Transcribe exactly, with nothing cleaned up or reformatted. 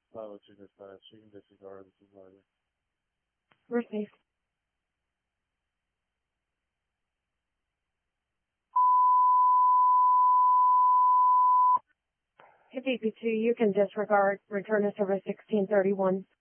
Pilot to dispatch. You can disregard the supervisor. Received. If E P two, you can disregard. Return to service sixteen thirty-one.